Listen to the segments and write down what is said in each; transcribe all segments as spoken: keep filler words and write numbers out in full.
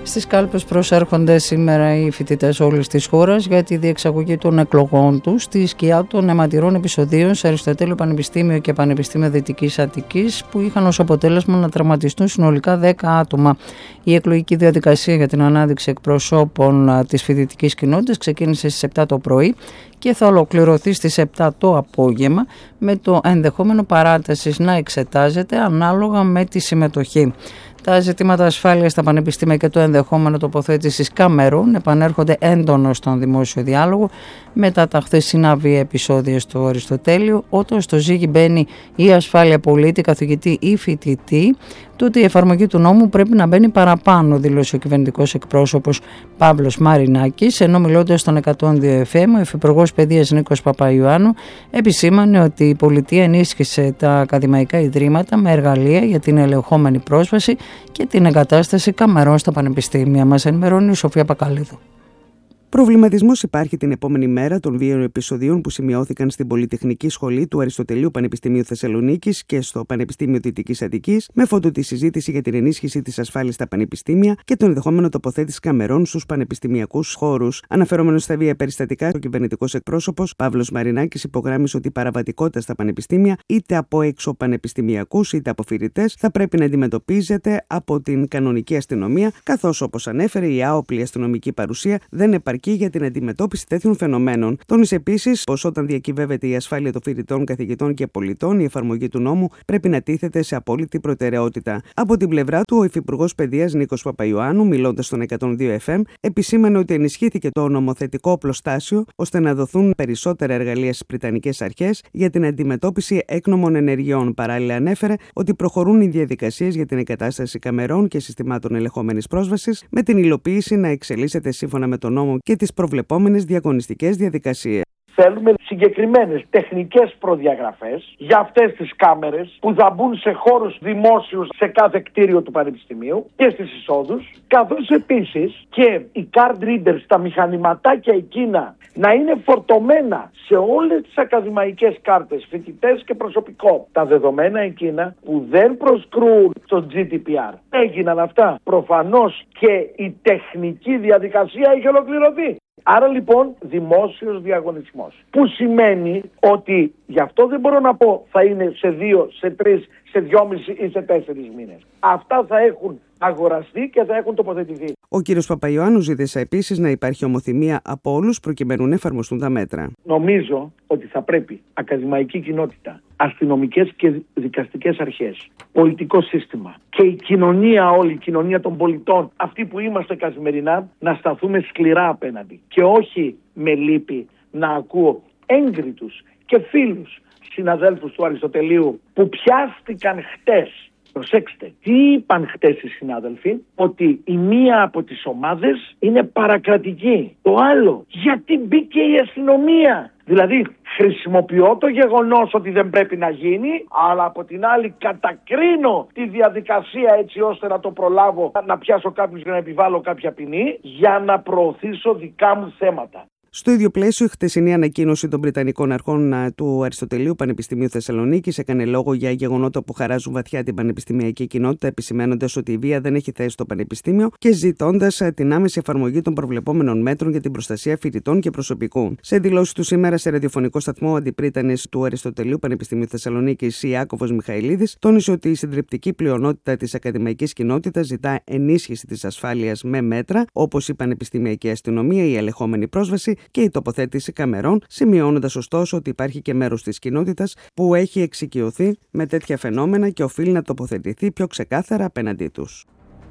Στις κάλπες προσέρχονται σήμερα οι φοιτητές όλης της χώρας για τη διεξαγωγή των εκλογών τους στη σκιά των αιματηρών επεισοδίων σε Αριστοτέλειο Πανεπιστήμιο και Πανεπιστήμιο Δυτικής Αττικής που είχαν ως αποτέλεσμα να τραυματιστούν συνολικά δέκα άτομα. Η εκλογική διαδικασία για την ανάδειξη εκπροσώπων της φοιτητικής κοινότητας ξεκίνησε στις επτά το πρωί και θα ολοκληρωθεί στις επτά το απόγευμα, με το ενδεχόμενο παράτασης να εξετάζεται ανάλογα με τη συμμετοχή. Τα ζητήματα ασφάλειας στα πανεπιστήμια και το ενδεχόμενο τοποθέτησης καμερών επανέρχονται έντονο στον δημόσιο διάλογο μετά τα χθεσινά βία επεισόδια στο Αριστοτέλειο, όταν στο ζύγι μπαίνει η ασφάλεια πολίτη, καθηγητή ή φοιτητή, τότε η εφαρμογή του νόμου πρέπει να μπαίνει παραπάνω, δήλωσε ο κυβερνητικός εκπρόσωπος Παύλος Μαρινάκης, ενώ μιλώντας στον εκατόν δύο εφ εμ, ο Υφυπουργός Παιδείας Νίκος Παπαϊωάννου επισήμανε ότι η πολιτεία ενίσχυσε τα ακαδημαϊκά ιδρύματα με εργαλεία για την ελεγχόμενη πρόσβαση και την εγκατάσταση καμερών στα πανεπιστήμια. Μας ενημερώνει η Σοφία Πακαλίδου. Προβληματισμός υπάρχει την επόμενη μέρα των βίαιων επεισοδίων που σημειώθηκαν στην Πολυτεχνική Σχολή του Αριστοτελείου Πανεπιστημίου Θεσσαλονίκης και στο Πανεπιστήμιο Δυτικής Αττικής, με φόντο τη συζήτηση για την ενίσχυση της ασφάλειας στα πανεπιστήμια και το ενδεχόμενο τοποθέτηση καμερών στους πανεπιστημιακούς χώρους. Αναφερόμενος στα βία περιστατικά, ο κυβερνητικός εκπρόσωπος Παύλος Μαρινάκης υπογράμμισε ότι η παραβατικότητα στα πανεπιστήμια, είτε από εξωπανεπιστημιακούς είτε από φοιτητές, θα πρέπει να αντιμετωπίζεται από την κανονική αστυνομία, καθώς, όπως ανέφερε, η άοπλη αστυνομική παρουσία δεν επαρκεί για την αντιμετώπιση τέτοιων φαινομένων. Τόνισε επίσης πως όταν διακυβεύεται η ασφάλεια των φοιτητών, καθηγητών και πολιτών, η εφαρμογή του νόμου πρέπει να τίθεται σε απόλυτη προτεραιότητα. Από την πλευρά του, ο Υφυπουργός Παιδείας Νίκος Παπαϊωάννου, μιλώντας στον εκατόν δύο εφ εμ, επισήμανε ότι ενισχύθηκε το νομοθετικό οπλοστάσιο ώστε να δοθούν περισσότερα εργαλεία στις Βρετανικές αρχές για την αντιμετώπιση έκνομων ενεργειών. Παράλληλα, ανέφερε ότι προχωρούν οι διαδικασίες για την εγκατάσταση καμερών και συστημάτων ελεγχόμενης πρόσβασης, με την υλοποίηση να εξελίσσεται σύμφωνα με τον νόμο και τις προβλεπόμενες διαγωνιστικές διαδικασίες. Θέλουμε συγκεκριμένες τεχνικές προδιαγραφές για αυτές τις κάμερες που θα μπουν σε χώρους δημόσιους σε κάθε κτίριο του Πανεπιστημίου και στις εισόδους, καθώς επίσης και οι card readers, τα μηχανηματάκια εκείνα, να είναι φορτωμένα σε όλες τις ακαδημαϊκές κάρτες, φοιτητές και προσωπικό. Τα δεδομένα εκείνα που δεν προσκρούν στο τζι ντι πι αρ. Έγιναν αυτά. Προφανώς και η τεχνική διαδικασία έχει ολοκληρωθεί. Άρα λοιπόν δημόσιος διαγωνισμός, που σημαίνει ότι, γι' αυτό δεν μπορώ να πω θα είναι σε δύο, σε τρεις, σε δυόμισι ή σε τέσσερις μήνες. Αυτά θα έχουν αγοραστεί και θα έχουν τοποθετηθεί. Ο κύριος Παπαϊωάννου ζήτησε επίσης να υπάρχει ομοθυμία από όλους προκειμένου να εφαρμοστούν τα μέτρα. Νομίζω ότι θα πρέπει ακαδημαϊκή κοινότητα, αστυνομικές και δικαστικές αρχές, πολιτικό σύστημα και η κοινωνία όλη, η κοινωνία των πολιτών, αυτοί που είμαστε καθημερινά, να σταθούμε σκληρά απέναντι και όχι με λύπη να ακούω έγκριτους και φίλους συναδέλφους του Αριστοτελείου που πιάστηκαν χτες. Προσέξτε, τι είπαν χτες οι συνάδελφοι? Ότι η μία από τις ομάδες είναι παρακρατική. Το άλλο, γιατί μπήκε η αστυνομία. Δηλαδή, χρησιμοποιώ το γεγονός ότι δεν πρέπει να γίνει, αλλά από την άλλη κατακρίνω τη διαδικασία έτσι ώστε να το προλάβω, να πιάσω κάποιους και να επιβάλλω κάποια ποινή για να προωθήσω δικά μου θέματα. Στο ίδιο πλαίσιο, η χτεσινή ανακοίνωση των Βρετανικών Αρχών του Αριστοτελείου Πανεπιστημίου Θεσσαλονίκης έκανε λόγο για γεγονότα που χαράζουν βαθιά την πανεπιστημιακή κοινότητα, επισημαίνοντας ότι η βία δεν έχει θέση στο πανεπιστήμιο και ζητώντας την άμεση εφαρμογή των προβλεπόμενων μέτρων για την προστασία φοιτητών και προσωπικού. Σε δηλώσεις του σήμερα σε ραδιοφωνικό σταθμό, ο αντιπρίτανης του Αριστοτελείου Πανεπιστημίου Θεσσαλονίκης, Ιάκωβος Μιχαηλίδης, τόνισε ότι η συντριπτική πλειονότητα της ακαδημαϊκής κοινότητας ζητά ενίσχυση της ασφάλειας με μέτρα, όπως η πανεπιστημιακή αστυνομία, η ελεγχόμενη πρόσβαση και η τοποθέτηση καμερών, σημειώνοντας ωστόσο ότι υπάρχει και μέρος της κοινότητας που έχει εξοικειωθεί με τέτοια φαινόμενα και οφείλει να τοποθετηθεί πιο ξεκάθαρα απέναντί τους.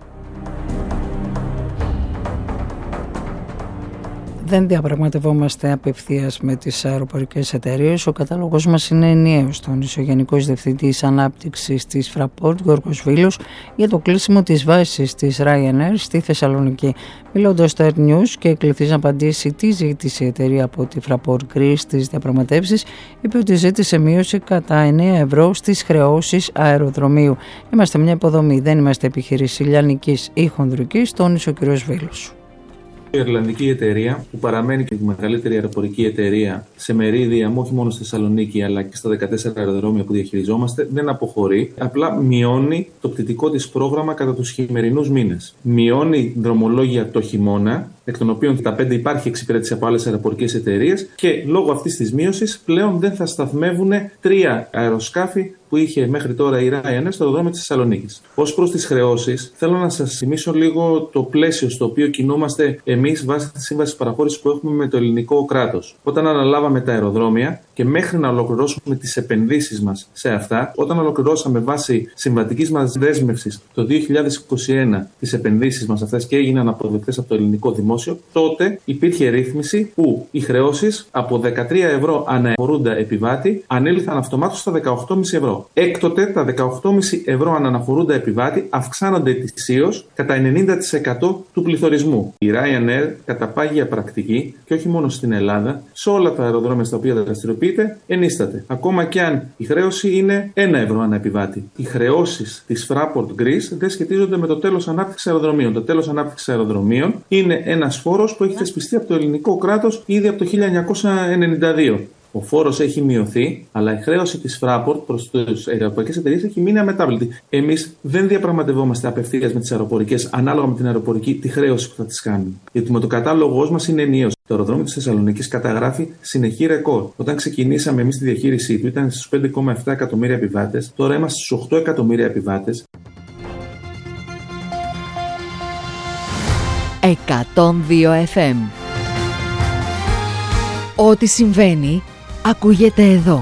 Δεν διαπραγματευόμαστε απευθείας με τις αεροπορικές εταιρείες. Ο κατάλογος μας είναι ενιαίος, τόνισε ο Γενικός Διευθυντής Ανάπτυξης της Fraport, Γιώργος Βίλος, για το κλείσιμο της βάσης της Ryanair στη Θεσσαλονίκη. Μιλώντας στο Air News και κληθείς να απαντήσει τι ζήτησε η εταιρεία από τη Fraport Greece στις διαπραγματεύσεις, είπε ότι ζήτησε μείωση κατά εννέα ευρώ στις χρεώσεις αεροδρομίου. Είμαστε μια υποδομή, δεν είμαστε επιχείρηση λιανικής ή χονδρικής, τόνισε ο κ. Βίλος. Η Ιρλανδική εταιρεία, που παραμένει και τη μεγαλύτερη αεροπορική εταιρεία σε μερίδια όχι μόνο στη Θεσσαλονίκη αλλά και στα δεκατέσσερα αεροδρόμια που διαχειριζόμαστε, δεν αποχωρεί. Απλά μειώνει το πτυτικό της πρόγραμμα κατά τους χειμερινούς μήνες. Μειώνει δρομολόγια το χειμώνα, εκ των οποίων τα πέντε υπάρχει εξυπηρέτηση από άλλες αεροπορικές εταιρείες, και λόγω αυτής της μείωσης πλέον δεν θα σταθμεύουν τρία αεροσκάφη που είχε μέχρι τώρα η Ryanair στο αεροδρόμιο της Θεσσαλονίκης. Ως προς τις χρεώσεις, θέλω να σας θυμίσω λίγο το πλαίσιο στο οποίο κινούμαστε εμείς βάσει της σύμβασης παραχώρησης που έχουμε με το ελληνικό κράτος. Όταν αναλάβαμε τα αεροδρόμια και μέχρι να ολοκληρώσουμε τις επενδύσεις μας σε αυτά, όταν ολοκληρώσαμε βάσει συμβατικής μας δέσμευσης το δύο χιλιάδες είκοσι ένα τις επενδύσεις μας αυτές και έγιναν αποδεκτές από το ελληνικό δημόσιο, τότε υπήρχε ρύθμιση που οι χρεώσεις από δεκατρία ευρώ αναφορούντα επιβάτη ανήλθαν αυτομάτως στα δεκαοκτώ κόμμα πέντε ευρώ. Έκτοτε τα δεκαοκτώ κόμμα πέντε ευρώ αναφορούντα επιβάτη αυξάνονται ετησίως κατά ενενήντα τοις εκατό του πληθωρισμού. Η Ryanair κατά πάγια πρακτική, και όχι μόνο στην Ελλάδα, σε όλα τα αεροδρόμια στα οποία δραστηριοποιείται, ενίσταται. Ακόμα και αν η χρέωση είναι ένα ευρώ ανά επιβάτη. Οι χρεώσεις της Fraport Greece δεν σχετίζονται με το τέλος ανάπτυξης αεροδρομίων. Το τέλος ανάπτυξης αεροδρομίων είναι ένας φόρος που έχει θεσπιστεί από το ελληνικό κράτος ήδη από το χίλια εννιακόσια ενενήντα δύο. Ο φόρος έχει μειωθεί, αλλά η χρέωση της Fraport προς τις αεροπορικές εταιρείες έχει μείνει αμετάβλητη. Εμείς δεν διαπραγματευόμαστε απευθείας με τις αεροπορικές, ανάλογα με την αεροπορική, τη χρέωση που θα τις κάνουν. Γιατί με το κατάλογός μας είναι ενιαίος. Το αεροδρόμιο της Θεσσαλονίκης καταγράφει συνεχή ρεκόρ. Όταν ξεκινήσαμε εμείς τη διαχείρισή του, ήταν στους πέντε κόμμα επτά εκατομμύρια επιβάτες, τώρα είμαστε στους οκτώ εκατομμύρια επιβάτες. εκατόν δύο εφ εμ. Ό,τι συμβαίνει ακούγεται εδώ.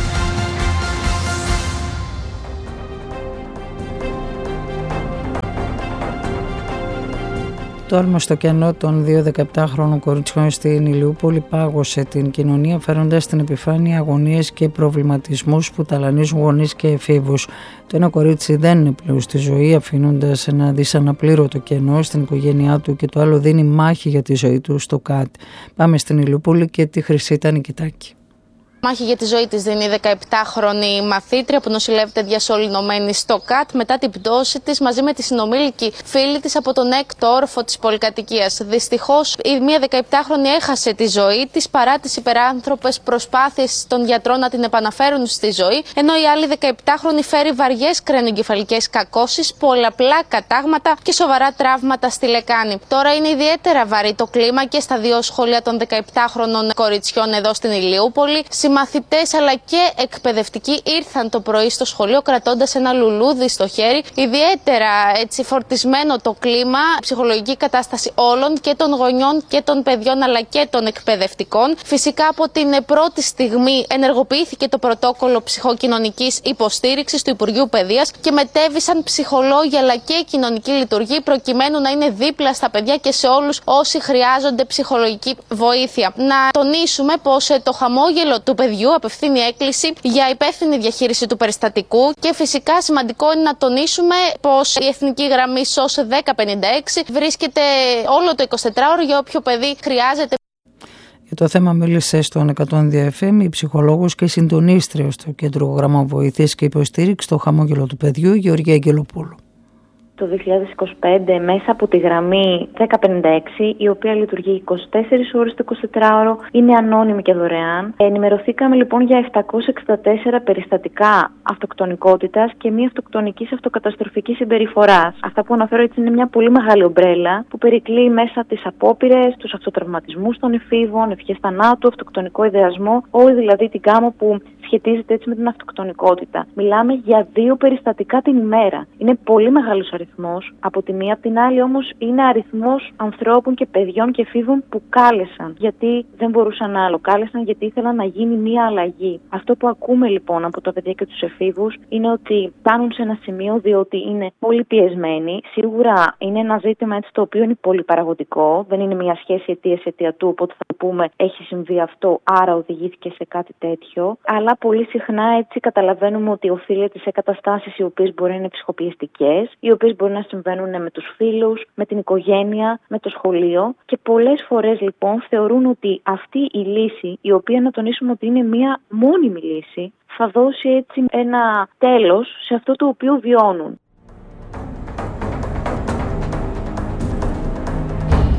Το άλμα στο κενό των δύο δεκαεπτάχρονων κοριτσιών στην Ηλιούπολη πάγωσε την κοινωνία, φέροντας στην επιφάνεια αγωνίες και προβληματισμούς που ταλανίζουν γονείς και εφήβους. Το ένα κορίτσι δεν είναι πλέον στη ζωή, αφήνοντας ένα δυσαναπλήρωτο κενό στην οικογένειά του, και το άλλο δίνει μάχη για τη ζωή του στο ΚΑΤ. Πάμε στην Ηλιούπολη και τη Χρυσίτα Νικητάκη. Μάχη για τη ζωή της δίνει η δεκαεπτάχρονη μαθήτρια που νοσηλεύεται διασωληνωμένη στο ΚΑΤ μετά την πτώση της μαζί με τη συνομήλικη φίλη της από τον έκτο όροφο της πολυκατοικίας. Δυστυχώς η μία δεκαεπτάχρονη έχασε τη ζωή της παρά τις υπεράνθρωπες προσπάθειες των γιατρών να την επαναφέρουν στη ζωή, ενώ η άλλη δεκαεπτάχρονη φέρει βαριές κρανιογκεφαλικές κακώσεις, πολλαπλά κατάγματα και σοβαρά τραύματα στη λεκάνη. Τώρα είναι ιδιαίτερα βαρύ το κλίμα και στα δύο σχολεία των δεκαεπτάχρονων κοριτσιών εδώ στην Ηλιούπολη. Μαθητές αλλά και εκπαιδευτικοί ήρθαν το πρωί στο σχολείο κρατώντας ένα λουλούδι στο χέρι. Ιδιαίτερα έτσι φορτισμένο το κλίμα, ψυχολογική κατάσταση όλων, και των γονιών και των παιδιών αλλά και των εκπαιδευτικών. Φυσικά από την πρώτη στιγμή ενεργοποιήθηκε το πρωτόκολλο ψυχοκοινωνικής υποστήριξης του Υπουργείου Παιδείας και μετέβησαν ψυχολόγοι αλλά και κοινωνικοί λειτουργοί προκειμένου να είναι δίπλα στα παιδιά και σε όλους όσοι χρειάζονται ψυχολογική βοήθεια. Να τονίσουμε πως το χαμόγελο του παιδιού απευθύνει έκκληση για υπεύθυνη διαχείριση του περιστατικού, και φυσικά σημαντικό είναι να τονίσουμε πως η εθνική γραμμή σος δέκα πενήντα έξι βρίσκεται όλο το εικοσιτετράωρο για όποιο παιδί χρειάζεται. Για το θέμα μίλησε στον εκατόν δύο εφ εμ η ψυχολόγος και συντονίστρια στο Κέντρο Γραμμών Βοήθειας και Υποστήριξης στο χαμόγελο του παιδιού, Γεωργία Αγγελοπούλου. Το δύο χιλιάδες είκοσι πέντε μέσα από τη γραμμή δέκα πενήντα έξι, η οποία λειτουργεί είκοσι τέσσερις ώρες το εικοσιτετράωρο, είναι ανώνυμη και δωρεάν. Ενημερωθήκαμε λοιπόν για επτακόσια εξήντα τέσσερα περιστατικά αυτοκτονικότητας και μη αυτοκτονικής αυτοκαταστροφικής συμπεριφοράς. Αυτά που αναφέρω έτσι είναι μια πολύ μεγάλη ομπρέλα που περικλεί μέσα τις απόπειρες, τους αυτοτραυματισμούς των εφήβων, ευχές θανάτου, αυτοκτονικό ιδεασμό, όλη δηλαδή την γάμο που σχετίζεται έτσι με την αυτοκτονικότητα. Μιλάμε για δύο περιστατικά την ημέρα. Είναι πολύ μεγάλος αριθμός. Από τη μία, από την άλλη όμως είναι αριθμός ανθρώπων και παιδιών και εφήβων που κάλεσαν. Γιατί δεν μπορούσαν άλλο. Κάλεσαν γιατί ήθελαν να γίνει μία αλλαγή. Αυτό που ακούμε λοιπόν από τα παιδιά και τους εφήβους είναι ότι φτάνουν σε ένα σημείο διότι είναι πολύ πιεσμένοι. Σίγουρα είναι ένα ζήτημα έτσι το οποίο είναι πολύ παραγωγικό. Δεν είναι μία σχέση αιτίας-αιτιατού. Οπότε θα πούμε έχει συμβεί αυτό, άρα οδηγήθηκε σε κάτι τέτοιο. Αλλά πολύ συχνά έτσι καταλαβαίνουμε ότι οφείλεται σε καταστάσεις οι οποίες μπορεί να είναι ψυχοπιεστικές, οι οποίες μπορεί να συμβαίνουν με τους φίλους, με την οικογένεια, με το σχολείο. Και πολλές φορές λοιπόν θεωρούν ότι αυτή η λύση, η οποία να τονίσουμε ότι είναι μία μόνιμη λύση, θα δώσει έτσι ένα τέλος σε αυτό το οποίο βιώνουν.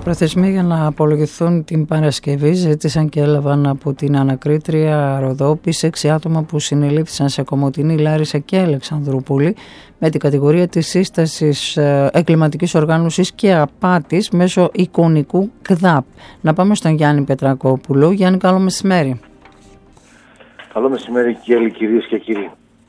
Προθεσμοί για να απολογηθούν την Παρασκευή ζήτησαν και έλαβαν από την ανακρίτρια Ροδόπης έξι άτομα που συνελήφθησαν σε Κομοτηνή, Λάρισα και Αλεξανδρούπολη με την κατηγορία της σύστασης εγκληματικής οργάνωσης και απάτης μέσω εικονικού ΚΔΑΠ. Να πάμε στον Γιάννη Πετρακόπουλο. Γιάννη, καλό μεσημέρι. Καλό μεσημέρι και κυρίες και κύριοι.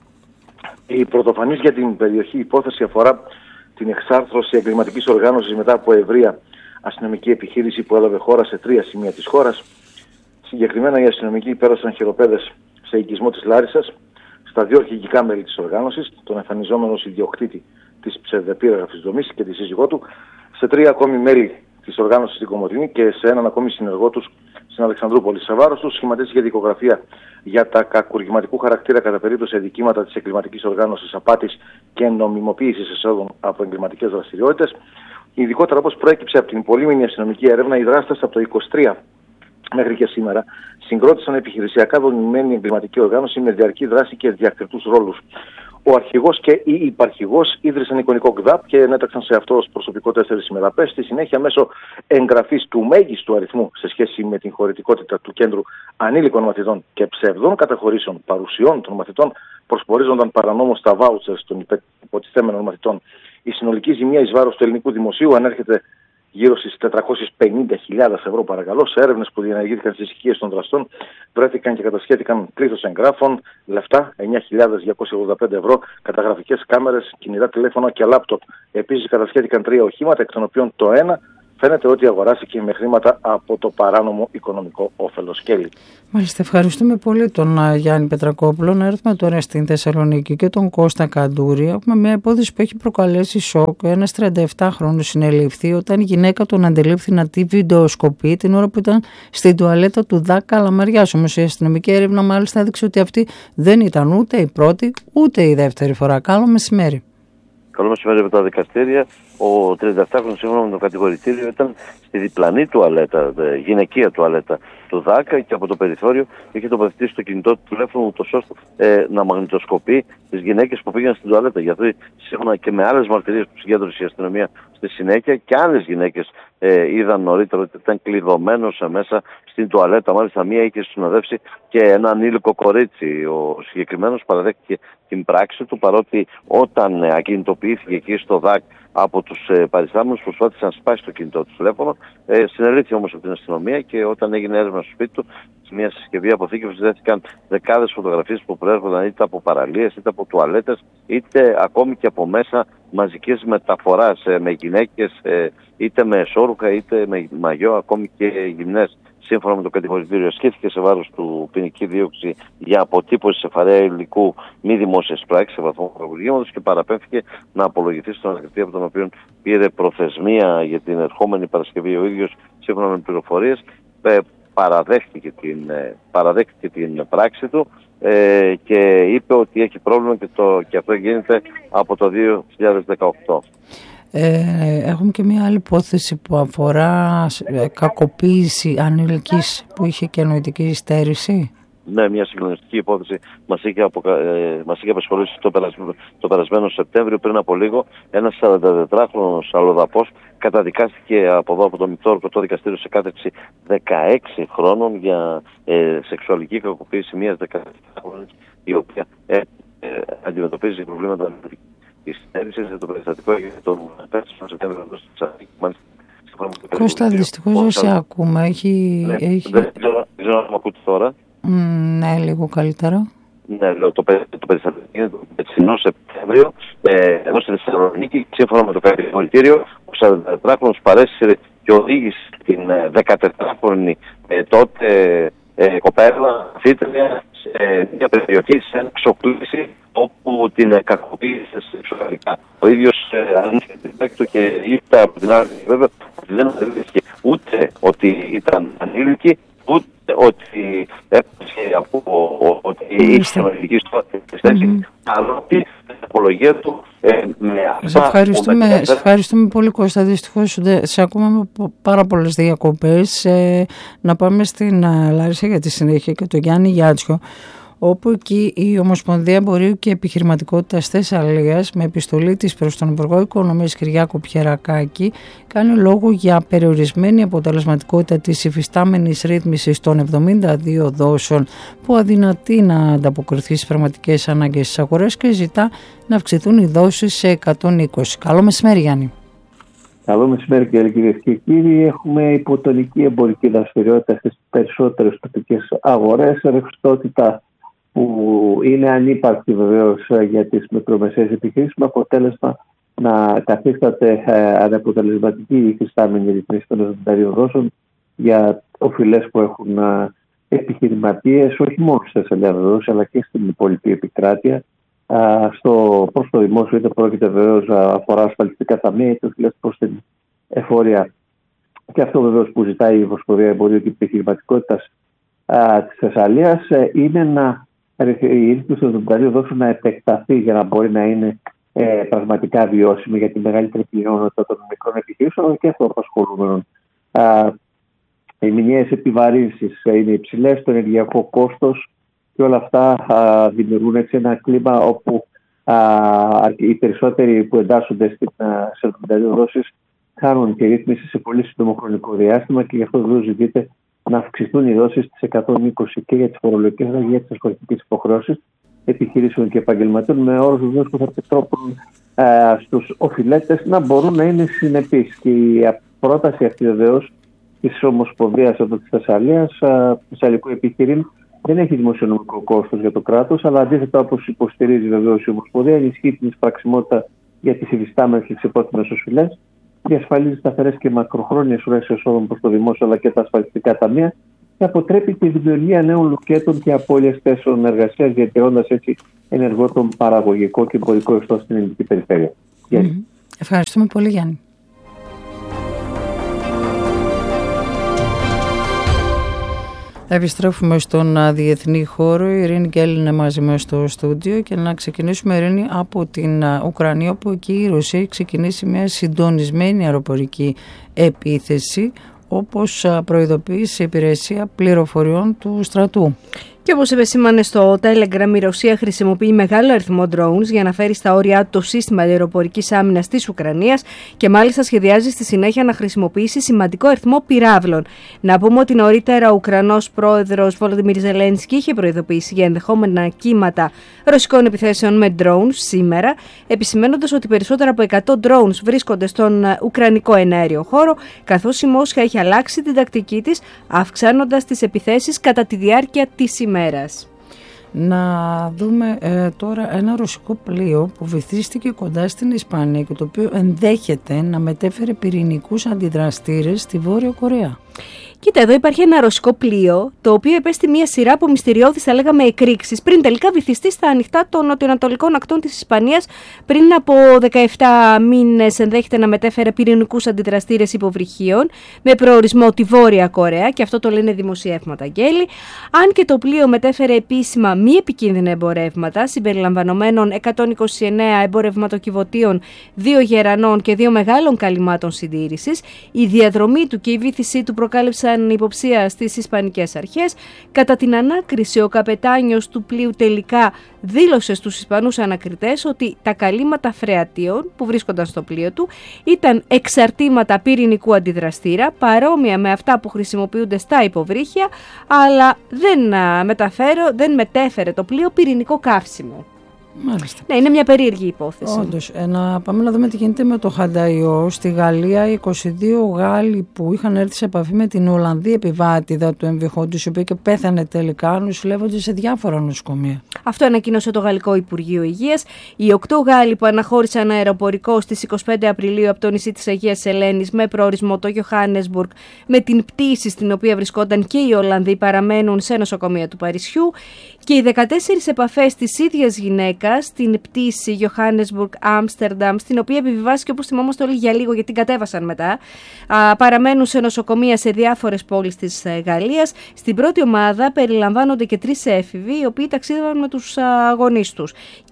Η πρωτοφανής για την περιοχή υπόθεση αφορά την εξάρθρωση εγκληματικής οργάνωσης μετά από ευρεία αστυνομική επιχείρηση που έλαβε χώρα σε τρία σημεία της χώρας. Συγκεκριμένα, οι αστυνομικοί πέρασαν χειροπέδες σε οικισμό της Λάρισσας, στα δύο αρχηγικά μέλη της οργάνωσης, τον εμφανιζόμενο ως ιδιοκτήτη της ψευδεπίγραφης δομής και τη σύζυγό του, σε τρία ακόμη μέλη της οργάνωσης στην Κομοτηνή και σε έναν ακόμη συνεργό τους στην Αλεξανδρούπολη. Σε βάρος τους σχηματίστηκε δικογραφία για τα κακουργηματικού χαρακτήρα κατά περίπτωση αδικήματα της εγκληματικής οργάνωσης απάτης και νομιμοποίησης εσόδων από εγκληματικές δραστηριότητες. Ειδικότερα, όπως προέκυψε από την πολύμηνη αστυνομική έρευνα, οι δράστες από το είκοσι τρία μέχρι και σήμερα συγκρότησαν επιχειρησιακά δομημένη εγκληματική οργάνωση με διαρκή δράση και διακριτούς ρόλους. Ο αρχηγός και η υπαρχηγός ίδρυσαν εικονικό ΚΔΑΠ και ενέταξαν σε αυτό ως προσωπικό τέσσερις ημεραπές. Στη συνέχεια, μέσω εγγραφής του μέγιστου αριθμού σε σχέση με την χωρητικότητα του κέντρου ανήλικων μαθητών και ψευδών καταχωρήσεων παρουσιών των μαθητών, προσπορίζονταν παρανόμως τα βάουτσερς των υποτιθέμενων μαθητών. Η συνολική ζημία εις βάρος του ελληνικού δημοσίου ανέρχεται γύρω στις τετρακόσιες πενήντα χιλιάδες ευρώ, παρακαλώ. Σε έρευνες που διενεργήθηκαν στις οικίες των δραστών, βρέθηκαν και κατασχέθηκαν πλήθος εγγράφων, λεφτά, εννιά χιλιάδες διακόσια ογδόντα πέντε ευρώ, καταγραφικές κάμερες, κινητά τηλέφωνα και λάπτοπ. Επίσης, κατασχέθηκαν τρία οχήματα, εκ των οποίων το ένα φαίνεται ότι αγοράστηκε με χρήματα από το παράνομο οικονομικό όφελος. Κέλλη. Μάλιστα, ευχαριστούμε πολύ τον Γιάννη Πετρακόπουλο. Να έρθουμε τώρα στην Θεσσαλονίκη και τον Κώστα Καντούρη. Έχουμε μια υπόθεση που έχει προκαλέσει σοκ. Ένας τριανταεπτάχρονος συνελήφθη όταν η γυναίκα τον αντελήφθη να τη βιντεοσκοπεί την ώρα που ήταν στην τουαλέτα του ΔΑΚ Καλαμαριάς. Όμως η αστυνομική έρευνα μάλιστα έδειξε ότι αυτή δεν ήταν ούτε η πρώτη ούτε η δεύτερη φορά. Καλό μεσημέρι. Καλό μεσημέρι από τα δικαστήρια. Ο τριανταεπτάχρονος σύμφωνα με το κατηγορητήριο ήταν στη διπλανή τουαλέτα, γυναικεία τουαλέτα του ΔΑΚΑ και από το περιθώριο είχε τοποθετήσει στο κινητό του τηλέφωνο ούτως ώστε ε, να μαγνητοσκοπεί τις γυναίκες που πήγαν στην τουαλέτα. Γιατί σύμφωνα και με άλλες μαρτυρίες που συγκέντρωσε η αστυνομία στη συνέχεια και άλλες γυναίκες ε, είδαν νωρίτερα ότι ήταν κλειδωμένος μέσα στην τουαλέτα. Μάλιστα μία είχε συνοδεύσει και ένα ανήλικο κορίτσι. Ο συγκεκριμένος παραδέχτηκε την πράξη του, παρότι όταν ε, ακινητοποιήθηκε εκεί στο ΔΑΚ από τους ε, παριστάμενους προσπάθησε να σπάσει το κινητό του τηλέφωνο. Ε, συνελήφθη όμως από την αστυνομία και όταν έγινε έρευνα στο σπίτι του, σε μια συσκευή αποθήκευσης βρέθηκαν δεκάδες φωτογραφίες που προέρχονταν είτε από παραλίες, είτε από τουαλέτες, είτε ακόμη και από μέσα μαζικής μεταφοράς ε, με γυναίκες, ε, είτε με εσώρουχα, είτε με μαγιό, ακόμη και γυμνές. Σύμφωνα με το κατηγορητήριο, ασκήθηκε σε βάρος του ποινική δίωξη για αποτύπωση σε φαρέα υλικού μη δημόσιας πράξης σε βαθμό κακουργήματος και παραπέμφθηκε να απολογηθεί στον ανακριτή, από τον οποίο πήρε προθεσμία για την ερχόμενη Παρασκευή. Ο ίδιος, σύμφωνα με πληροφορίες, παραδέχτηκε την, παραδέχτηκε την πράξη του ε, και είπε ότι έχει πρόβλημα και, το, και αυτό γίνεται από το δύο χιλιάδες δεκαοκτώ. Ε, έχουμε και μια άλλη υπόθεση που αφορά ε, κακοποίηση ανηλικής που είχε και νοητική στέρηση. Ναι, μια συγκλονιστική υπόθεση μας είχε, απο, ε, μας είχε απασχολήσει το, περασμένο, το περασμένο Σεπτέμβριο. Πριν από λίγο, ένας σαραντατετράχρονος αλλοδαπός καταδικάστηκε από εδώ από το Μητόρκο δικαστήριο σε κάθεξη δεκαέξι χρόνων για ε, σεξουαλική κακοποίηση μιας δεκαεπτάχρονης η οποία ε, ε, αντιμετωπίζει προβλήματα της στέρησης για το περιστατικό για τον πέρσινο Σεπτέμβριο εδώ στη Θεσσαλονίκη. Κώστα, δυστυχώς δεν σε ακούμε. Έχει, ναι, έχει... Δεν ξέρω αν με ακούτε τώρα. Mm, ναι, λίγο καλύτερα. Ναι, λέω, το, το περιστατικό είναι το περσινό Σεπτέμβριο ε, εδώ στη Θεσσαλονίκη. Σύμφωνα με το κατηγορητήριο, ο σαραντατετράχρονος παρέσυρε και οδήγησε την δεκατετράχρονη ε, τότε ε, κοπέλα φοιτήτρια σε μια περιοχή, σε ένα ξοκλήσι όπου την κακοποίησε σεξουαλικά. Ο ίδιος ε, αρνήθηκε την πράξη του και είπε από την άλλη βέβαια ότι δεν αντιλήφθηκε ούτε ότι ήταν ανήλικη, ούτε ότι έπαιξε από ότι είχε συνολική στάση, αλλά ότι την απολογία του ε, με αυτά... Σε ευχαριστούμε, μετέφερε... σε ευχαριστούμε πολύ, Κώστα. Δυστυχώς σε ακούμε με πάρα πολλές διακοπές. Ε, να πάμε στην uh, Λάρισα για τη συνέχεια και τον Γιάννη Γιάτσιο, ο όπου εκεί η Ομοσπονδία Εμπορίου και Επιχειρηματικότητας Θεσσαλίας, με επιστολή της προς τον Υπουργό Οικονομίας Κυριάκο Πιερακάκη, κάνει λόγο για περιορισμένη αποτελεσματικότητα της υφιστάμενης ρύθμισης των εβδομήντα δύο δόσεων, που αδυνατεί να ανταποκριθεί στις πραγματικές ανάγκες της αγοράς και ζητά να αυξηθούν οι δόσεις σε εκατόν είκοσι. Καλό μεσημέρι, Γιάννη. Καλό μεσημέρι, κυρίες και κύριοι. Έχουμε υποτονική εμπορική δραστηριότητα στις περισσότερες τοπικές αγορές, ρευστότητα που είναι ανύπαρκτη βεβαίως για τις μικρομεσαίες επιχειρήσεις, με αποτέλεσμα να καθίσταται αναποτελεσματική η υφιστάμενη ρυθμίση των εβδομήντα δύο δόσεων για οφειλές που έχουν επιχειρηματίες, όχι μόνο στη Θεσσαλία βεβαίως, αλλά και στην υπόλοιπη επικράτεια. Στο, προς το δημόσιο, είτε πρόκειται βεβαίως αφορά ασφαλιστικά ταμεία, είτε οφειλές προς την εφορία. Και αυτό βεβαίως που ζητάει η Ομοσπονδία Εμπορίου και Επιχειρηματικότητας της Θεσσαλίας είναι να η ρύθμιση των εβδομήντα δύο δόσεων να επεκταθεί για να μπορεί να είναι ε, πραγματικά βιώσιμη για τη μεγαλύτερη πλειονότητα των μικρών επιχειρήσεων και αυτοαπασχολούμενων. Οι μηνιαίες επιβαρύνσεις είναι υψηλές, το ενεργειακό κόστος και όλα αυτά α, δημιουργούν έτσι ένα κλίμα όπου α, οι περισσότεροι που εντάσσονται στις εβδομήντα δύο δόσεις κάνουν τη ρύθμιση σε πολύ σύντομο χρονικό διάστημα, και γι' αυτό βέβαια ζητείται να αυξηθούν οι δόσεις στις εκατόν είκοσι και για τις φορολογικές αλλά και για τις ασφαλιστικές υποχρεώσεις επιχειρήσεων και επαγγελματών, με όρους βεβαίως που θα επιτρέπουν στους οφειλέτες να μπορούν να είναι συνεπείς. Και η πρόταση αυτή βεβαίως της Ομοσπονδίας εδώ της Θεσσαλίας, του Θεσσαλικού Επιχειρήν, δεν έχει δημοσιονομικό κόστος για το κράτος, αλλά αντίθετα, όπως υποστηρίζει βεβαίως η Ομοσπονδία, ενισχύει την εισπραξιμότητα για τις υφιστάμενες και τις επόμενες οφειλές, διασφαλίζει σταθερές και μακροχρόνιες ροές εσόδων προς το δημόσιο αλλά και τα ασφαλιστικά ταμεία, και αποτρέπει τη δημιουργία νέων λουκέτων και απώλειες θέσεων εργασίας, διατηρώντας έτσι ενεργό τον παραγωγικό και εμπορικό ιστό στην ελληνική περιφέρεια. Mm-hmm. Ευχαριστούμε πολύ, Γιάννη. Επιστρέφουμε στον διεθνή χώρο. Η Ειρήνη Γκέλη είναι μαζί μας στο στούντιο, και να ξεκινήσουμε, Ειρήνη, από την Ουκρανία, όπου εκεί η Ρωσία έχει ξεκινήσει μια συντονισμένη αεροπορική επίθεση, όπως προειδοποίησε η υπηρεσία πληροφοριών του στρατού. Και όπως επεσήμανε στο Telegram, η Ρωσία χρησιμοποιεί μεγάλο αριθμό drones για να φέρει στα όρια του το σύστημα αεροπορικής άμυνας της Ουκρανίας, και μάλιστα σχεδιάζει στη συνέχεια να χρησιμοποιήσει σημαντικό αριθμό πυράβλων. Να πούμε ότι νωρίτερα ο Ουκρανός πρόεδρος Βολοντιμίρ Ζελένσκι είχε προειδοποιήσει για ενδεχόμενα κύματα ρωσικών επιθέσεων με drones σήμερα, επισημαίνοντας ότι περισσότερα από εκατό drones βρίσκονται στον ουκρανικό εναέριο χώρο, καθώς η Μόσχα έχει αλλάξει την τακτική της, αυξάνοντας τις επιθέσεις κατά τη διάρκεια της ημέρας. Να δούμε ε, τώρα ένα ρωσικό πλοίο που βυθίστηκε κοντά στην Ισπανία και το οποίο ενδέχεται να μετέφερε πυρηνικούς αντιδραστήρες στη Βόρεια Κορέα. Κοίτα, εδώ υπάρχει ένα ρωσικό πλοίο, το οποίο επέστη μια σειρά από μυστηριώδεις, θα λέγαμε, εκρήξεις, πριν τελικά βυθιστεί στα ανοιχτά των νοτιοανατολικών ακτών της Ισπανίας. Πριν από δεκαεπτά μήνες ενδέχεται να μετέφερε πυρηνικούς αντιδραστήρες υποβρυχίων, με προορισμό τη Βόρεια Κορέα, και αυτό το λένε δημοσιεύματα, Γκέλη. Αν και το πλοίο μετέφερε επίσημα μη επικίνδυνα εμπορεύματα, συμπεριλαμβανομένων εκατόν είκοσι εννέα εμπορευματοκιβωτίων, δύο γερανών και δύο μεγάλων καλυμάτων συντήρησης, η διαδρομή του και η βύθισή του προκάλεψαν υποψία στις ισπανικές αρχές. Κατά την ανάκριση, ο καπετάνιος του πλοίου τελικά δήλωσε στους Ισπανούς ανακριτές ότι τα καλύματα φρεατίων που βρίσκονταν στο πλοίο του ήταν εξαρτήματα πυρηνικού αντιδραστήρα, παρόμοια με αυτά που χρησιμοποιούνται στα υποβρύχια, αλλά δεν, μεταφέρω, δεν μετέφερε το πλοίο πυρηνικό καύσιμο. Μάλιστα. Ναι, είναι μια περίεργη υπόθεση. Όντως. Ε, να πάμε να δούμε τι γίνεται με το χανταϊό. Στη Γαλλία, οι είκοσι δύο Γάλλοι που είχαν έρθει σε επαφή με την Ολλανδή επιβάτηδα του εμβυχόντους, η οποία και πέθανε τελικά, νοσηλεύονται σε διάφορα νοσοκομεία. Αυτό ανακοίνωσε το Γαλλικό Υπουργείο Υγείας. Οι οκτώ Γάλλοι που αναχώρησαν αεροπορικό στις είκοσι πέντε Απριλίου από το νησί της Αγίας Ελένης με προορισμό το Johannesburg, με την πτήση στην οποία βρισκόταν και οι Ολλανδοί, παραμένουν σε νοσοκομεία του Παρισιού. Και οι δεκατέσσερις επαφές της ίδιας γυναίκας στην πτήση Johannesburg-Amsterdam, στην οποία επιβιβάστηκε, όπως θυμόμαστε όλοι, για λίγο, γιατί την κατέβασαν μετά, α, παραμένουν σε νοσοκομεία σε διάφορες πόλεις της Γαλλίας. Στην πρώτη ομάδα περιλαμβάνονται και τρεις έφηβοι, οι οποίοι ταξίδευαν με τους γονείς τους.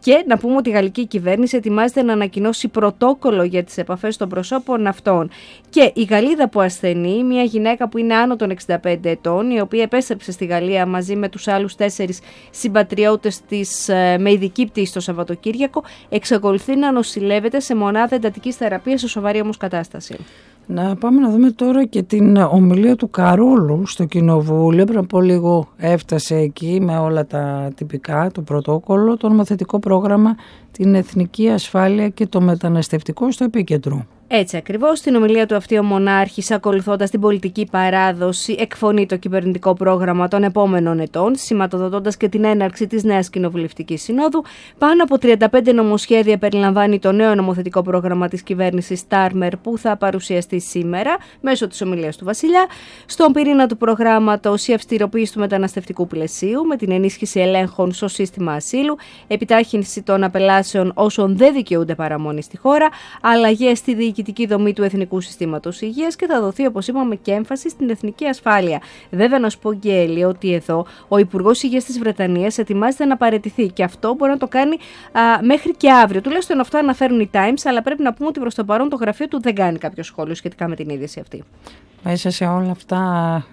Και να πούμε ότι η γαλλική κυβέρνηση ετοιμάζεται να ανακοινώσει πρωτόκολλο για τις επαφές των προσώπων αυτών. Και η Γαλλίδα που ασθενεί, μια γυναίκα που είναι άνω των εξήντα πέντε ετών, η οποία επέστρεψε στη Γαλλία μαζί με τους άλλους τέσσερις συμπατριώτες της με ειδική πτήση το Σαββατοκύριακο, εξακολουθεί να νοσηλεύεται σε μονάδα εντατικής θεραπείας σε σοβαρή όμως κατάσταση. Να πάμε να δούμε τώρα και την ομιλία του Καρόλου στο Κοινοβούλιο. Πριν από λίγο έφτασε εκεί με όλα τα τυπικά, το πρωτόκολλο, το νομοθετικό πρόγραμμα, την εθνική ασφάλεια και το μεταναστευτικό στο επίκεντρο. Έτσι ακριβώς, στην ομιλία του αυτή ο μονάρχης, ακολουθώντας την πολιτική παράδοση, εκφωνεί το κυβερνητικό πρόγραμμα των επόμενων ετών, σηματοδοτώντας και την έναρξη της νέας κοινοβουλευτικής συνόδου. Πάνω από τριάντα πέντε νομοσχέδια περιλαμβάνει το νέο νομοθετικό πρόγραμμα της κυβέρνησης Στάρμερ που θα παρουσιαστεί σήμερα μέσω της ομιλίας του Βασιλιά. Στον πυρήνα του προγράμματος η αυστηροποίηση του μεταναστευτικού πλαισίου με την ενίσχυση ελέγχων στο σύστημα ασύλου, επιτάχυνση των απελάσεων όσων δεν δικαιούνται παραμονή στη χώρα, αλλαγές στη διοικητική δομή του Εθνικού Συστήματος Υγείας και θα δοθεί, όπως είπαμε, και έμφαση στην εθνική ασφάλεια. Βέβαια, να σου πω, Γκέλη, ότι εδώ ο Υπουργός Υγείας της Βρετανίας ετοιμάζεται να παραιτηθεί και αυτό μπορεί να το κάνει α, μέχρι και αύριο. Τουλάχιστον αυτό αναφέρουν οι Times, αλλά πρέπει να πούμε ότι προς το παρόν το γραφείο του δεν κάνει κάποιο σχόλιο σχετικά με την είδηση αυτή. Μέσα σε όλα αυτά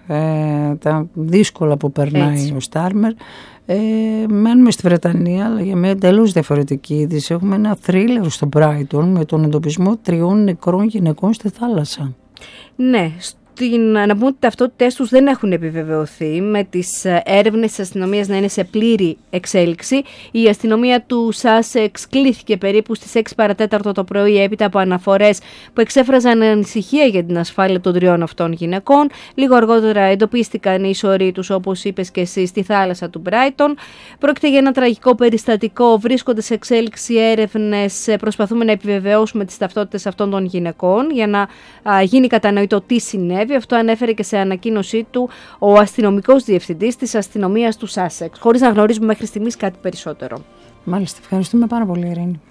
ε, τα δύσκολα που περνάει Έτσι. ο Στάρμερ, ε, μένουμε στη Βρετανία, αλλά για μια εντελώς διαφορετική είδηση. Έχουμε ένα θρίλερ στο Brighton με τον εντοπισμό τριών νεκρών γυναικών στη θάλασσα. Ναι, να πούμε ότι οι ταυτότητές τους δεν έχουν επιβεβαιωθεί, με τις έρευνες της αστυνομίας να είναι σε πλήρη εξέλιξη. Η αστυνομία του Σάσεξ κλήθηκε περίπου στις έξι παρά τέταρτο το πρωί έπειτα από αναφορές που εξέφραζαν ανησυχία για την ασφάλεια των τριών αυτών γυναικών. Λίγο αργότερα εντοπίστηκαν οι ισορροί τους, όπως είπες και εσύ, στη θάλασσα του Μπράιτον. Πρόκειται για ένα τραγικό περιστατικό. Βρίσκονται σε εξέλιξη έρευνες. Προσπαθούμε να επιβεβαιώσουμε τις ταυτότητες αυτών των γυναικών για να α, γίνει κατανοητό τι συνέβη. Αυτό ανέφερε και σε ανακοίνωσή του ο αστυνομικός διευθυντής της αστυνομίας του Σάσεξ, χωρίς να γνωρίζουμε μέχρι στιγμής κάτι περισσότερο. Μάλιστα, ευχαριστούμε πάρα πολύ, Ειρήνη.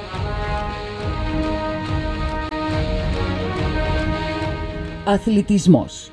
Αθλητισμός.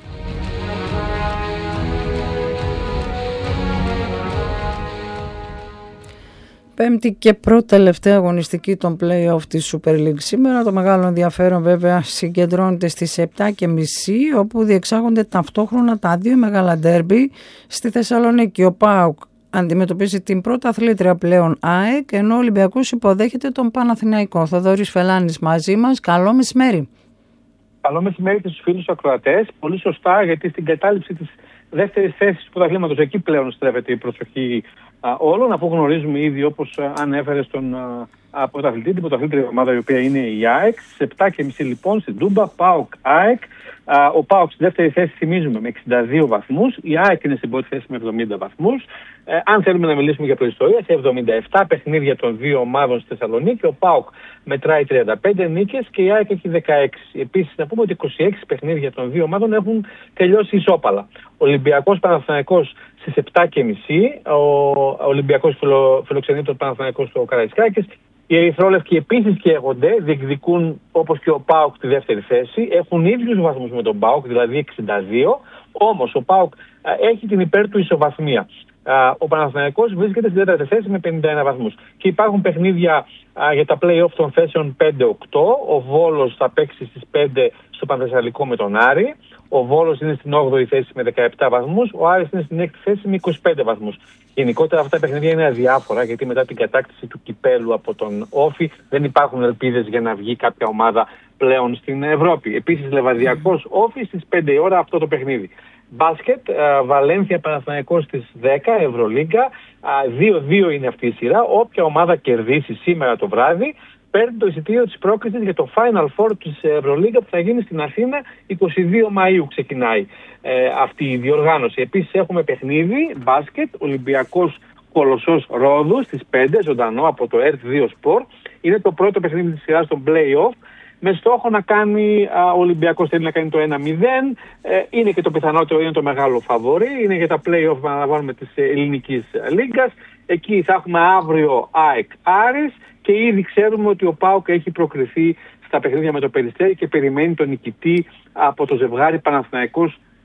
Πέμπτη και πρώτη-τελευταία αγωνιστική των play-off της Super League σήμερα. Το μεγάλο ενδιαφέρον βέβαια συγκεντρώνεται στις επτά και μισή, όπου διεξάγονται ταυτόχρονα τα δύο μεγάλα ντέρμπι στη Θεσσαλονίκη. Ο ΠΑΟΚ αντιμετωπίζει την πρώτη αθλήτρια πλέον ΑΕΚ, ενώ ο Ολυμπιακός υποδέχεται τον Παναθηναϊκό. Θοδωρής Φελάνης μαζί μας. Καλό μεσημέρι. Καλό μεσημέρι και στους φίλους ακροατές. Πολύ σωστά, γιατί στην κατάληψη της δεύτερης θέσης του πρωταθλήματος εκεί πλέον στρέφεται η προσοχή α, όλων, αφού γνωρίζουμε ήδη, όπως ανέφερε στον α, πρωταθλητή, την πρωταθλήτρια ομάδα η οποία είναι η ΑΕΚ. Στις επτά και μισή λοιπόν στην Τούμπα, ΠΑΟΚ ΑΕΚ. Α, ο ΠΑΟΚ στη δεύτερη θέση, θυμίζουμε, με εξήντα δύο βαθμούς. Η ΑΕΚ είναι στην πρώτη θέση με εβδομήντα βαθμούς. Ε, αν θέλουμε να μιλήσουμε για προϊστορία, σε εβδομήντα επτά παιχνίδια των δύο ομάδων στη Θεσσαλονίκη, ο ΠΑΟΚ μετράει τριάντα πέντε νίκες και η ΑΕΚ έχει δεκαέξι. Επίσης, να πούμε ότι είκοσι έξι παιχνίδια των δύο ομάδων έχουν τελειώσει ισόπαλα. Ο Ολυμπιακός Παναθηναϊκός στις επτά και μισή, ο Ολυμπιακός φιλο, φιλοξενεί τον Παναθηναϊκό στο Καραϊσκάκης. Οι Ερυθρόλευκοι επίσης καίγονται, διεκδικούν όπως και ο ΠΑΟΚ τη δεύτερη θέση, έχουν ίδιους βαθμούς με τον ΠΑΟΚ, δηλαδή εξήντα δύο, όμως ο ΠΑΟΚ α, έχει την υπέρ του ισοβαθμία. Α, ο Παναθηναϊκός βρίσκεται στην τέταρτη θέση με πενήντα ένα βαθμούς. Και υπάρχουν παιχνίδια α, για τα play-off των θέσεων πέντε οκτώ. Ο Βόλος θα παίξει στις πέντε στο Πανθεσσαλικό με τον Άρη. Ο Βόλος είναι στην όγδοη θέση με δεκαεπτά βαθμούς. Ο Άρης είναι στην έκτη θέση με είκοσι πέντε βαθμούς. Γενικότερα αυτά τα παιχνίδια είναι αδιάφορα, γιατί μετά την κατάκτηση του κυπέλου από τον Όφη δεν υπάρχουν ελπίδες για να βγει κάποια ομάδα πλέον στην Ευρώπη. Επίσης, Λεβαδιακός Όφη στις πέντε η ώρα αυτό το παιχνίδι. Μπάσκετ, Βαλένθια Παναθηναϊκός στις δέκα, Ευρωλίγκα, δύο δύο είναι αυτή η σειρά. Όποια ομάδα κερδίσει σήμερα το βράδυ παίρνει το εισιτήριο της πρόκρισης για το Final Four της Ευρωλίγκα που θα γίνει στην Αθήνα εικοστή δεύτερη Μαΐου ξεκινάει ε, αυτή η διοργάνωση. Επίσης έχουμε παιχνίδι, μπάσκετ, Ολυμπιακός Κολοσσός Ρόδου στις πέντε, ζωντανό από το Earth δύο Sport. Είναι το πρώτο παιχνίδι της σειράς των play-off. Με στόχο να κάνει, α, ο Ολυμπιακός θέλει να κάνει το ένα μηδέν, ε, είναι και το πιθανότερο, είναι το μεγάλο φαβορί, είναι για τα play-off που αναλαμβάνουμε της ελληνικής λίγκας. Εκεί θα έχουμε αύριο ΑΕΚ Άρης και ήδη ξέρουμε ότι ο ΠΑΟΚ έχει προκριθεί στα παιχνίδια με το Περιστέρι και περιμένει τον νικητή από το ζευγάρι Παναθηναϊκός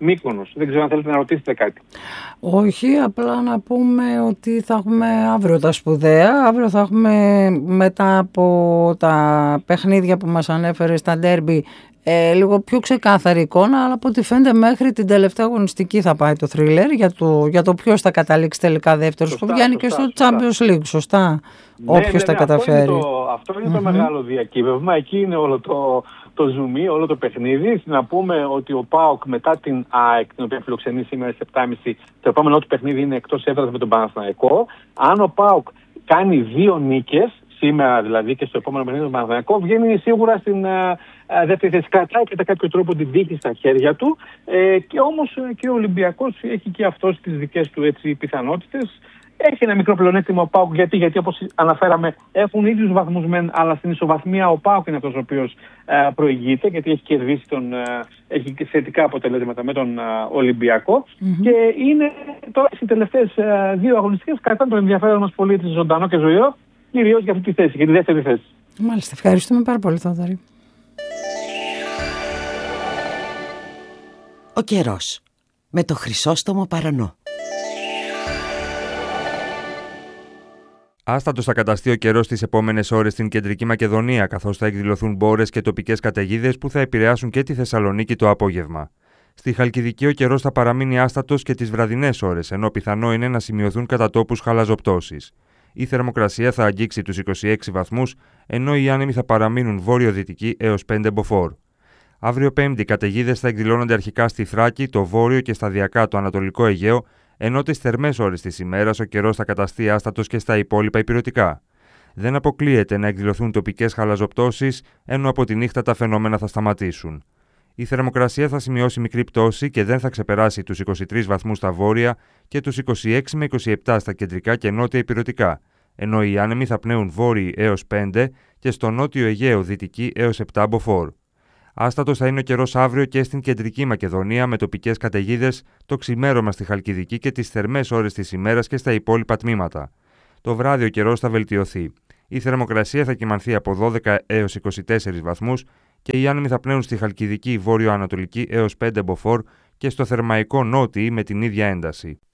Μύκονος. Δεν ξέρω αν θέλετε να ρωτήσετε κάτι. Όχι, απλά να πούμε ότι θα έχουμε αύριο τα σπουδαία. Αύριο θα έχουμε, μετά από τα παιχνίδια που μας ανέφερε στα ντέρμπι, ε, λίγο πιο ξεκάθαρη εικόνα, αλλά από ό,τι φαίνεται μέχρι την τελευταία αγωνιστική θα πάει το θρίλερ για το, για το ποιος θα καταλήξει τελικά δεύτερος, που βγαίνει και στο σωστά. Champions League, σωστά, ναι, όποιος ναι, τα ναι, καταφέρει. Αυτό είναι το, αυτό είναι mm-hmm. το μεγάλο διακύβευμα, εκεί είναι όλο το, το ζουμί, όλο το παιχνίδι. Να πούμε ότι ο ΠΑΟΚ μετά την ΑΕΚ, την οποία φιλοξενεί σήμερα στις επτά και μισή, το επόμενο του παιχνίδι είναι εκτός έδρας με τον Παναθηναϊκό. Αν ο ΠΑΟΚ κάνει δύο νίκες, σήμερα δηλαδή και στο επόμενο παιχνίδι του Παναθηναϊκού, βγαίνει σίγουρα στην uh, δεύτερη θέση. Κρατάει κατά κάποιο τρόπο την τύχη στα χέρια του, ε, και όμως και ο Ολυμπιακός έχει και αυτός τις δικές του έτσι, πιθανότητες. Έχει ένα μικρό πλεονέκτημα ο ΠΑΟΚ, γιατί, γιατί όπως αναφέραμε έχουν ίδιους βαθμούς μεν, αλλά στην ισοβαθμία ο ΠΑΟΚ είναι αυτός ο οποίος ε, προηγείται, γιατί έχει κερδίσει τον, ε, έχει θετικά αποτελέσματα με τον ε, Ολυμπιακό mm-hmm. και είναι τώρα στις τελευταίες ε, δύο αγωνιστικές κατά τον ενδιαφέρον μας πολίτη ζωντανό και ζωηρό, κυρίως για αυτή τη θέση, για τη δεύτερη θέση. Μάλιστα, ευχαριστούμε πάρα πολύ, Θόδωρη. Ο καιρός με το Χρυσόστομο Παρανό. Άστατος θα καταστεί ο καιρός τις επόμενες ώρες στην Κεντρική Μακεδονία, καθώς θα εκδηλωθούν μπόρες και τοπικές καταιγίδες που θα επηρεάσουν και τη Θεσσαλονίκη το απόγευμα. Στη Χαλκιδική ο καιρός θα παραμείνει άστατος και τις βραδινές ώρες, ενώ πιθανό είναι να σημειωθούν κατά τόπους χαλαζοπτώσεις. Η θερμοκρασία θα αγγίξει τους είκοσι έξι βαθμούς, ενώ οι άνεμοι θα παραμείνουν βόρειο-δυτικοί έως πέντε μποφόρ. Αύριο Πέμπτη, καταιγίδες θα εκδηλώνονται αρχικά στη Θράκη, το βόρειο και σταδιακά το ανατολικό Αιγαίο, ενώ τις θερμές ώρες της ημέρας ο καιρός θα καταστεί άστατος και στα υπόλοιπα ηπειρωτικά. Δεν αποκλείεται να εκδηλωθούν τοπικές χαλαζοπτώσεις, ενώ από τη νύχτα τα φαινόμενα θα σταματήσουν. Η θερμοκρασία θα σημειώσει μικρή πτώση και δεν θα ξεπεράσει τους είκοσι τρεις βαθμούς στα βόρεια και τους είκοσι έξι με είκοσι επτά στα κεντρικά και νότια ηπειρωτικά, ενώ οι άνεμοι θα πνέουν βόρειοι έως πέντε και στο νότιο Αιγαίο δυτική έως επτά μποφόρ. Άστατος θα είναι ο καιρός αύριο και στην Κεντρική Μακεδονία, με τοπικές καταιγίδες το ξημέρωμα στη Χαλκιδική και τις θερμές ώρες της ημέρας και στα υπόλοιπα τμήματα. Το βράδυ ο καιρός θα βελτιωθεί. Η θερμοκρασία θα κυμανθεί από δώδεκα έως είκοσι τέσσερις βαθμούς και οι άνεμοι θα πνέουν στη Χαλκιδική βόρειο-ανατολική έως πέντε μποφόρ και στο Θερμαϊκό νότιοι με την ίδια ένταση.